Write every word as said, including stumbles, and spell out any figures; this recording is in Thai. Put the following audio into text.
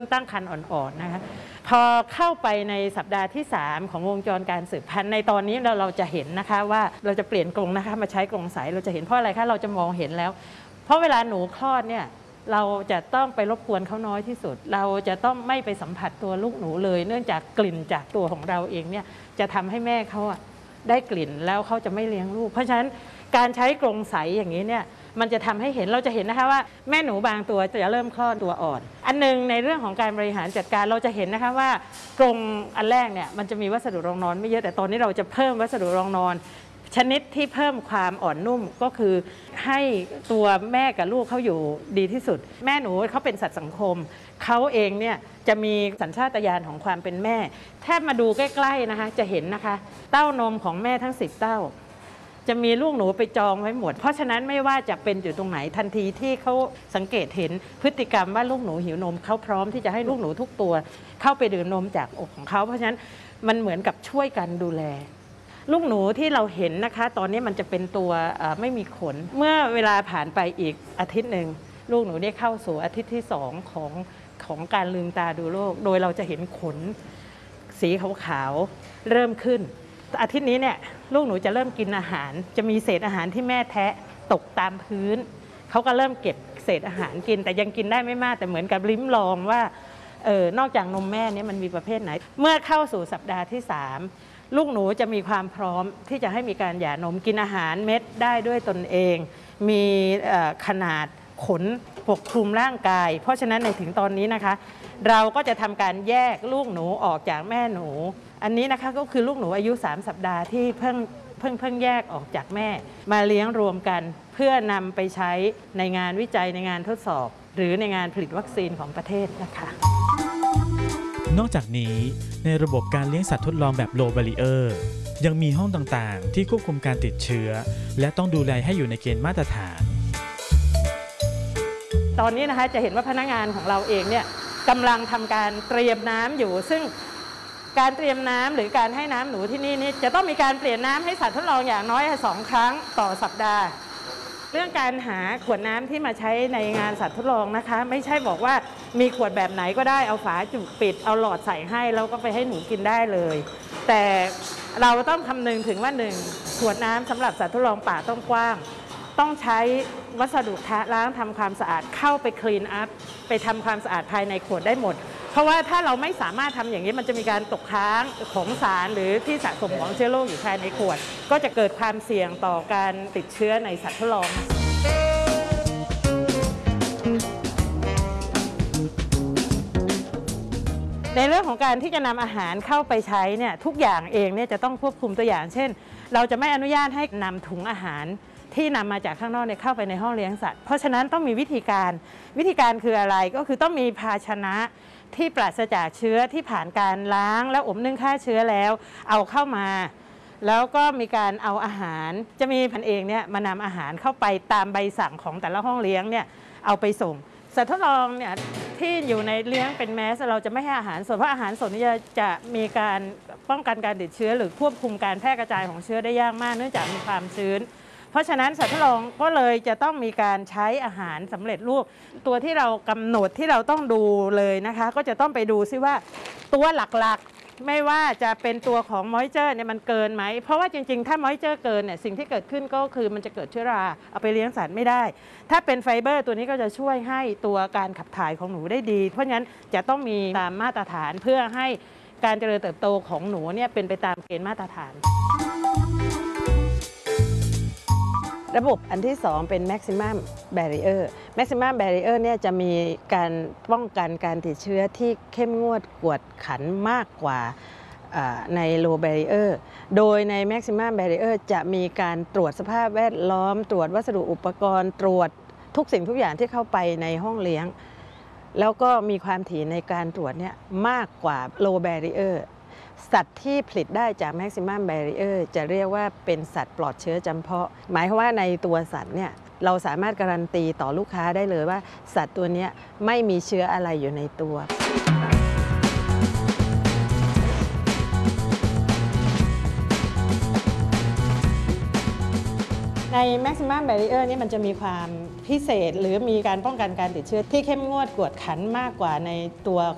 ตั้งครรภ์อ่อนๆนะคะพอเข้าไปในสัปดาห์ที่สามของวงจรการสืบพันธุ์ในตอนนี้เราเราจะเห็นนะคะว่าเราจะเปลี่ยนกรงนะคะมาใช้กรงใสเราจะเห็นเพราะอะไรคะเราจะมองเห็นแล้ว เพราะเวลาหนูคลอดเนี่ยเราจะต้องไปรบกวนเขาน้อยที่สุดเราจะต้องไม่ไปสัมผัสตัวลูกหนูเลยเนื่องจากกลิ่นจากตัวของเราเองเนี่ยจะทำให้แม่เขาได้กลิ่นแล้วเขาจะไม่เลี้ยงลูกเพราะฉะนั้นการใช้กรงใสอย่างนี้เนี่ยมันจะทำให้เห็นเราจะเห็นนะคะว่าแม่หนูบางตัวจะเริ่มคลอดตัวอ่อนอันนึงในเรื่องของการบริหารจัดการเราจะเห็นนะคะว่ากรงอันแรกเนี่ยมันจะมีวัสดุรองนอนไม่เยอะแต่ตอนนี้เราจะเพิ่มวัสดุรองนอนชนิดที่เพิ่มความอ่อนนุ่มก็คือให้ตัวแม่กับลูกเขาอยู่ดีที่สุดแม่หนูเขาเป็นสัตว์สังคมเขาเองเนี่ยจะมีสัญชาตญาณของความเป็นแม่แทบมาดูใกล้ๆนะคะจะเห็นนะคะเต้านมของแม่ทั้งสิบเต้าจะมีลูกหนูไปจองไว้หมดเพราะฉะนั้นไม่ว่าจะเป็นอยู่ตรงไหนทันทีที่เขาสังเกตเห็นพฤติกรรมว่าลูกหนูหิวนมเขาพร้อมที่จะให้ลูกหนูทุกตัวเข้าไปดื่มนมจากอกของเขาเพราะฉะนั้นมันเหมือนกับช่วยกันดูแลลูกหนูที่เราเห็นนะคะตอนนี้มันจะเป็นตัวไม่มีขนเมื่อเวลาผ่านไปอีกอาทิตย์หนึ่งลูกหนูได้เข้าสู่อาทิตย์ที่สองของของการลืมตาดูโลกโดยเราจะเห็นขนสีขาวๆเริ่มขึ้นอาทิตย์นี้เนี่ยลูกหนูจะเริ่มกินอาหารจะมีเศษอาหารที่แม่แทะตกตามพื้นเขาก็เริ่มเก็บเศษอาหารกินแต่ยังกินได้ไม่มากแต่เหมือนกับลิ้มลองว่าเออนอกจากนมแม่เนี่ยมันมีประเภทไหนเมื่อเข้าสู่สัปดาห์ที่สามลูกหนูจะมีความพร้อมที่จะให้มีการหย่านมกินอาหารเม็ดได้ด้วยตนเองมีขนาดขนปกคลุมร่างกายเพราะฉะนั้นในถึงตอนนี้นะคะเราก็จะทำการแยกลูกหนูออกจากแม่หนูอันนี้นะคะก็คือลูกหนูอายุสามสัปดาห์ที่เพิ่งเพิ่งเพิ่งแยกออกจากแม่มาเลี้ยงรวมกันเพื่อนำไปใช้ในงานวิจัยในงานทดสอบหรือในงานผลิตวัคซีนของประเทศนะคะนอกจากนี้ในระบบการเลี้ยงสัตว์ทดลองแบบ low barrier ยังมีห้องต่างๆที่ควบคุมการติดเชื้อและต้องดูแลให้อยู่ในเกณฑ์มาตรฐานตอนนี้นะคะจะเห็นว่าพนักงานของเราเองเนี่ยกำลังทำการเตรียมน้ำอยู่ซึ่งการเตรียมน้ำหรือการให้น้ำหนูที่นี่นี่จะต้องมีการเปลี่ยนน้ำให้สัตว์ทดลองอย่างน้อยสองครั้งต่อสัปดาห์เรื่องการหาขวดน้ำที่มาใช้ในงานสัตว์ทดลองนะคะไม่ใช่บอกว่ามีขวดแบบไหนก็ได้เอาฝาจุกปิดเอาหลอดใส่ให้แล้วก็ไปให้หนูกินได้เลยแต่เราต้องคำนึงถึงว่าหนึ่งขวดน้ำสำหรับสัตว์ทดลองป่าต้องกว้างต้องใช้วัสดุล้างทำความสะอาดเข้าไปคลีนอัพไปทำความสะอาดภายในขวดได้หมดเพราะว่าถ้าเราไม่สามารถทำอย่างนี้มันจะมีการตกค้างของสารหรือที่สะสมของเชื้อโรคอยู่ภายในขวดก็จะเกิดความเสี่ยงต่อการติดเชื้อในสัตว์ทดลองในเรื่องของการที่จะนำอาหารเข้าไปใช้เนี่ยทุกอย่างเองเนี่ยจะต้องควบคุมตัวอย่างเช่นเราจะไม่อนุญาตให้นำถุงอาหารที่นำมาจากข้างนอกเนี่ยเข้าไปในห้องเลี้ยงสัตว์เพราะฉะนั้นต้องมีวิธีการวิธีการคืออะไรก็คือต้องมีภาชนะที่ปราศจากเชื้อที่ผ่านการล้างและอบนึ่งฆ่าเชื้อแล้วเอาเข้ามาแล้วก็มีการเอาอาหารจะมีพันเองเนี่ยมานำอาหารเข้าไปตามใบสั่งของแต่ละห้องเลี้ยงเนี่ยเอาไปส่งสัตว์ทดลองเนี่ยที่อยู่ในเลี้ยงเป็นแมสเราจะไม่ให้อาหารสดเพราะอาหารสดนี่จะจะมีการป้องกันการติดเชื้อหรือควบคุมการแพร่กระจายของเชื้อได้ยากมากเนื่องจากมีความชื้นเพราะฉะนั้นสัตว์ทดลองก็เลยจะต้องมีการใช้อาหารสำเร็จรูปตัวที่เรากำหนดที่เราต้องดูเลยนะคะก็จะต้องไปดูซิว่าตัวหลักๆไม่ว่าจะเป็นตัวของมอยเจอร์เนี่ยมันเกินไหมเพราะว่าจริงๆถ้ามอยเจอร์เกินเนี่ยสิ่งที่เกิดขึ้นก็คือมันจะเกิดเชื้อราเอาไปเลี้ยงสัตว์ไม่ได้ถ้าเป็นไฟเบอร์ตัวนี้ก็จะช่วยให้ตัวการขับถ่ายของหนูได้ดีเพราะฉะนั้นจะต้องมีตามมาตรฐานเพื่อให้การเจริญเติบโตของหนูเนี่ยเป็นไปตามเกณฑ์มาตรฐานระบบอันที่สองเป็น maximum barrier maximum barrier เนี่ยจะมีการป้องกันการติดเชื้อที่เข้มงวดกวดขันมากกว่าใน low barrier โดยใน maximum barrier จะมีการตรวจสภาพแวดล้อมตรวจวัสดุอุปกรณ์ตรวจทุกสิ่งทุกอย่างที่เข้าไปในห้องเลี้ยงแล้วก็มีความถี่ในการตรวจเนี่ยมากกว่า low barrierสัตว์ที่ผลิตได้จาก maximum barrier จะเรียกว่าเป็นสัตว์ปลอดเชื้อจำเพาะหมายความว่าในตัวสัตว์เนี่ยเราสามารถการันตีต่อลูกค้าได้เลยว่าสัตว์ตัวนี้ไม่มีเชื้ออะไรอยู่ในตัวใน maximum barrier นี่มันจะมีความพิเศษหรือมีการป้องกันการติดเชื้อที่เข้มงวดกวดขันมากกว่าในตัว